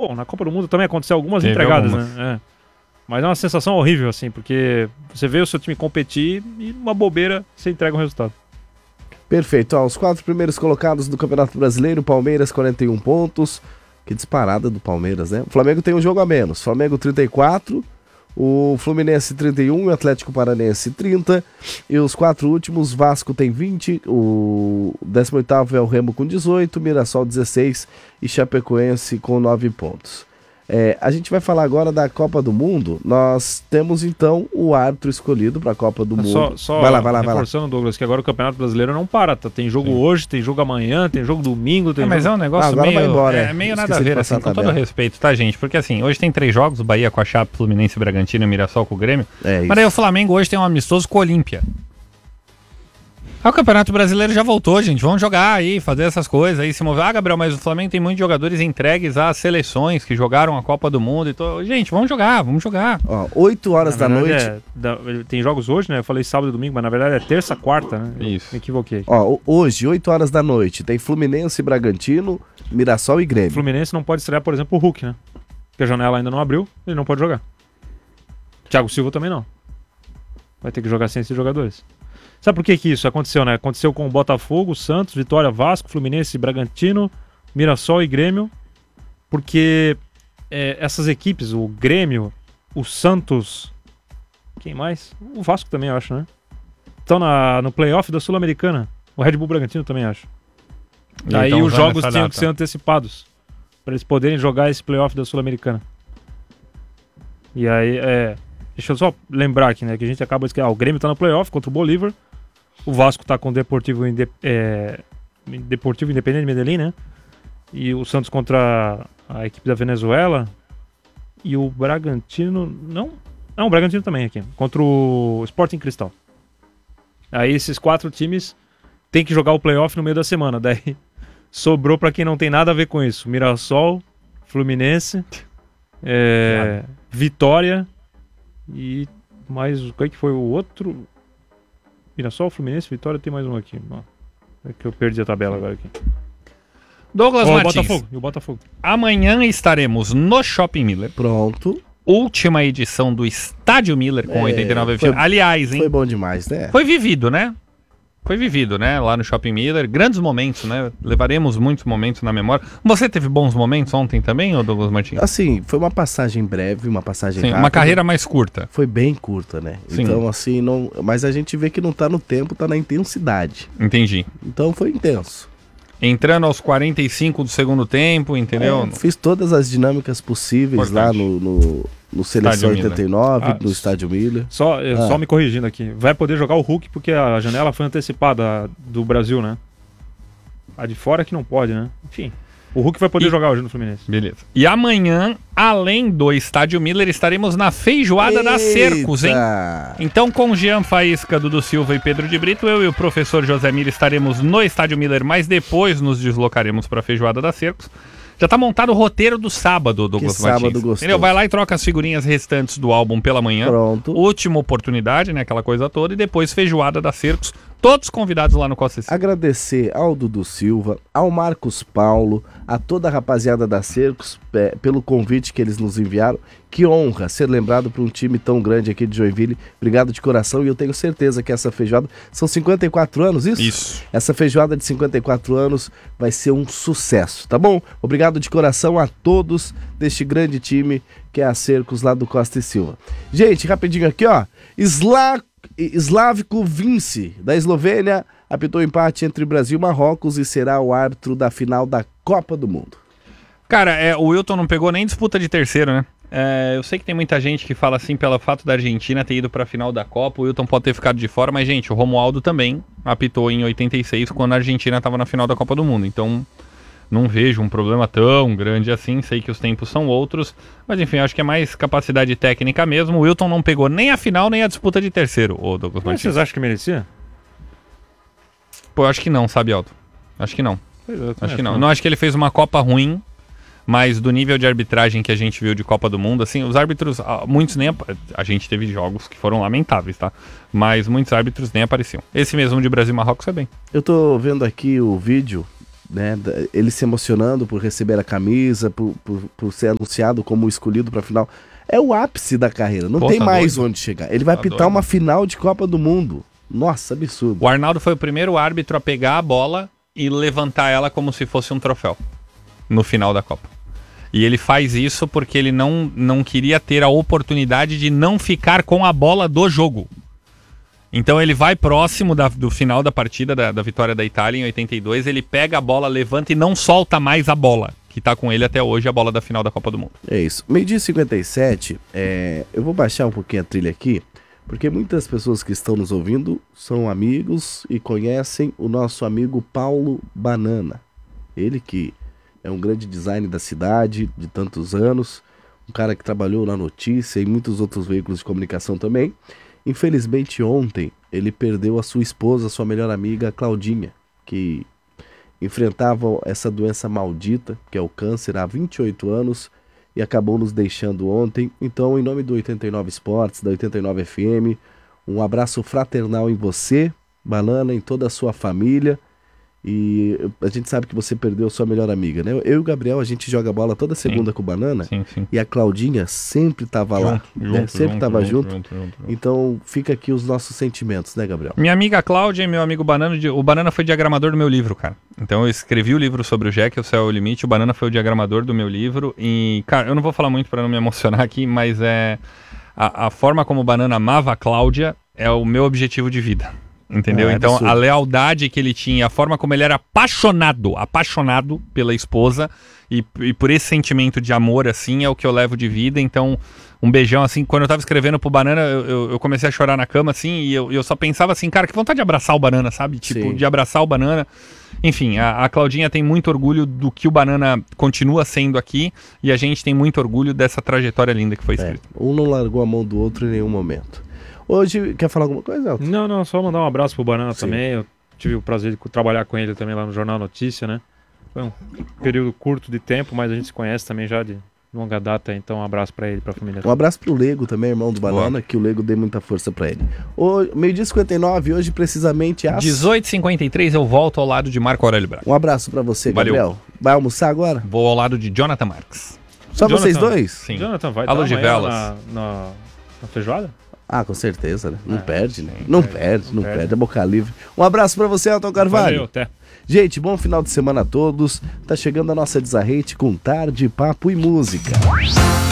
Bom, na Copa do Mundo também aconteceu algumas entregadas, né? Mas é uma sensação horrível, assim, porque você vê o seu time competir e uma bobeira você entrega um resultado. Perfeito. Os 4 primeiros colocados do Campeonato Brasileiro, Palmeiras 41 pontos. Que disparada do Palmeiras, né? O Flamengo tem um jogo a menos. Flamengo 34, o Fluminense 31, o Atlético Paranaense 30. E os 4 últimos, Vasco tem 20, o 18º é o Remo com 18, Mirassol 16 e Chapecoense com 9 pontos. A gente vai falar agora da Copa do Mundo. Nós temos então o árbitro escolhido para a Copa do Mundo. Vai lá. Reforçando, Douglas, que agora o Campeonato Brasileiro não para, tá? Tem jogo hoje, tem jogo amanhã, tem jogo domingo. Mas é um negócio agora meio, vai embora, meio nada a ver, assim, com todo respeito, tá, gente? Porque assim, hoje tem 3 jogos, o Bahia com a Chape, Fluminense e Bragantino e o Mirassol com o Grêmio. Mas aí o Flamengo hoje tem um amistoso com o Olímpia. O Campeonato Brasileiro já voltou, gente. Vamos jogar aí, fazer essas coisas aí, se mover. Gabriel, mas o Flamengo tem muitos jogadores entregues às seleções que jogaram a Copa do Mundo. Gente, vamos jogar. 8 horas da noite. Tem jogos hoje, né? Eu falei sábado e domingo, mas na verdade é terça, quarta, né? Isso. Me equivoquei. Hoje, 8 horas da noite, tem Fluminense e Bragantino, Mirassol e Grêmio. O Fluminense não pode estrear, por exemplo, o Hulk, né? Porque a janela ainda não abriu, ele não pode jogar. Thiago Silva também não. Vai ter que jogar sem esses jogadores. Sabe por que isso aconteceu, né? Aconteceu com o Botafogo, Santos, Vitória, Vasco, Fluminense, Bragantino, Mirassol e Grêmio. Porque essas equipes, o Grêmio, o Santos... Quem mais? O Vasco também, eu acho, né? Estão no playoff da Sul-Americana. O Red Bull Bragantino também, acho. Aí os jogos tinham que ser antecipados para eles poderem jogar esse playoff da Sul-Americana. E aí, deixa eu só lembrar aqui, né? Que a gente acaba de esquecer. O Grêmio tá no playoff contra o Bolívar. O Vasco tá com o Deportivo Independente de Medellín, né? E o Santos contra a equipe da Venezuela. E o Bragantino... Não, o Bragantino também aqui. Contra o Sporting Cristal. Aí esses 4 times tem que jogar o playoff no meio da semana. Daí sobrou pra quem não tem nada a ver com isso. Mirassol, Fluminense, Vitória e mais... Qual é que foi o outro? Mirassol, Fluminense, Vitória, tem mais um aqui. É que eu perdi a tabela agora aqui. Douglas Martins. E o Botafogo. Amanhã estaremos no Shopping Miller. Pronto. Última edição do Estádio Miller com 89 foi, aliás, hein? Foi bom demais, né? Foi vivido, né? Lá no Shopping Miller. Grandes momentos, né? Levaremos muitos momentos na memória. Você teve bons momentos ontem também, ô Douglas Martins? Assim, foi uma passagem breve, uma passagem rápida. Uma carreira mais curta. Foi bem curta, né? Sim. Então, assim, não... Mas a gente vê que não tá no tempo, tá na intensidade. Entendi. Então foi intenso. Entrando aos 45 do segundo tempo, entendeu? Fiz todas as dinâmicas possíveis lá no Seleção 89, no Estádio Miller. Só me corrigindo aqui. Vai poder jogar o Hulk porque a janela foi antecipada do Brasil, né? A de fora que não pode, né? Enfim, o Hulk vai poder jogar hoje no Fluminense. Beleza. E amanhã, além do Estádio Miller, estaremos na Feijoada da Cercos, hein? Então, com Jean Faísca, Dudu Silva e Pedro de Brito, eu e o professor José Miller estaremos no Estádio Miller, mas depois nos deslocaremos para a Feijoada da Cercos. Já tá montado o roteiro do sábado, Douglas Martins. Sábado gostoso. Entendeu? Vai lá e troca as figurinhas restantes do álbum pela manhã. Pronto. Última oportunidade, né? Aquela coisa toda. E depois Feijoada da Cercos. Todos convidados lá no Costa Cecília. Agradecer ao Dudu Silva, ao Marcos Paulo, a toda a rapaziada da Cercos pelo convite que eles nos enviaram. Que honra ser lembrado por um time tão grande aqui de Joinville. Obrigado de coração. E eu tenho certeza que essa feijoada... São 54 anos, isso? Isso. Essa feijoada de 54 anos vai ser um sucesso, tá bom? Obrigado de coração a todos deste grande time que é a Cercos lá do Costa e Silva. Gente, rapidinho aqui, ó. Slavko Vinci, da Eslovênia, apitou empate entre Brasil e Marrocos e será o árbitro da final da Copa do Mundo. Cara, o Wilton não pegou nem disputa de terceiro, né? Eu sei que tem muita gente que fala assim pelo fato da Argentina ter ido para a final da Copa, o Wilton pode ter ficado de fora, mas, gente, o Romualdo também apitou em 86 quando a Argentina estava na final da Copa do Mundo, então não vejo um problema tão grande assim, sei que os tempos são outros, mas enfim, acho que é mais capacidade técnica mesmo. O Wilton não pegou nem a final nem a disputa de terceiro, ô Douglas Martins. Vocês acham que merecia? Pô, eu acho que não, sabe, Aldo? Acho que não. Acho que não. Não acho que ele fez uma Copa ruim, mas do nível de arbitragem que a gente viu de Copa do Mundo, assim, os árbitros, muitos nem... A gente teve jogos que foram lamentáveis, tá? Mas muitos árbitros nem apareciam. Esse mesmo de Brasil e Marrocos é bem. Eu tô vendo aqui o vídeo né, ele se emocionando por receber a camisa, por ser anunciado como o escolhido para a final. É o ápice da carreira, não tem tá mais doido. onde chegar. Ele vai Tá apitar doido. uma final de Copa do Mundo. Nossa, absurdo. O Arnaldo foi o primeiro árbitro a pegar a bola e levantar ela como se fosse um troféu no final da Copa. E ele faz isso porque ele não queria ter a oportunidade de não ficar com a bola do jogo. Então ele vai próximo do final da partida, da vitória da Itália em 82, ele pega a bola, levanta e não solta mais a bola, que tá com ele até hoje, a bola da final da Copa do Mundo. É isso. Meio-dia 57, eu vou baixar um pouquinho a trilha aqui, porque muitas pessoas que estão nos ouvindo são amigos e conhecem o nosso amigo Paulo Banana. Ele que é um grande designer da cidade de tantos anos, um cara que trabalhou na Notícia e muitos outros veículos de comunicação também. Infelizmente ontem ele perdeu a sua esposa, sua melhor amiga, Claudinha, que enfrentava essa doença maldita, que é o câncer, há 28 anos e acabou nos deixando ontem. Então, em nome do 89 Esportes, da 89 FM, um abraço fraternal em você, Banana, em toda a sua família. E a gente sabe que você perdeu sua melhor amiga, né? Eu e o Gabriel, a gente joga bola toda segunda com o Banana. Sim, sim. E a Claudinha sempre estava lá, né? Sempre estava junto. Então fica aqui os nossos sentimentos, né, Gabriel? Minha amiga Cláudia e meu amigo Banana, o Banana foi diagramador do meu livro, cara. Então eu escrevi o livro sobre o Jack, O Céu é o Limite, o Banana foi o diagramador do meu livro. E, cara, eu não vou falar muito para não me emocionar aqui, mas a forma como o Banana amava a Cláudia é o meu objetivo de vida. Entendeu? Então, absurdo. a lealdade que ele tinha, a forma como ele era apaixonado pela esposa e por esse sentimento de amor, assim, é o que eu levo de vida. Então, um beijão, assim, quando eu tava escrevendo pro Banana, eu comecei a chorar na cama, assim, e eu só pensava assim, cara, que vontade de abraçar o Banana, sabe? Tipo, Sim. de abraçar o Banana. Enfim, a Claudinha tem muito orgulho do que o Banana continua sendo aqui e a gente tem muito orgulho dessa trajetória linda que foi escrita. Um não largou a mão do outro em nenhum momento. Hoje, quer falar alguma coisa, Elton? Não, só mandar um abraço pro Banana Sim. também. Eu tive o prazer de trabalhar com ele também lá no Jornal Notícia, né? Foi um período curto de tempo, mas a gente se conhece também já de longa data, então um abraço pra ele e pra família. Um abraço pro Lego também, irmão do Banana, que o Lego dê muita força pra ele. Meio-dia 59, hoje precisamente às... 18h53 eu volto ao lado de Marco Aurélio Braga. Um abraço pra você, Valeu. Gabriel. Vai almoçar agora? Vou ao lado de Jonathan Marques. Só Jonathan. vocês dois? Sim. Jonathan, vai Alô, estar de amanhã Velas. na feijoada? Ah, com certeza, né? Não É, perde, né? sim, Não perde, perde, perde. é boca livre. Um abraço pra você, Elton Carvalho. Valeu, até. Gente, bom final de semana a todos. Tá chegando a nossa Desarrete com Tarde, Papo e Música.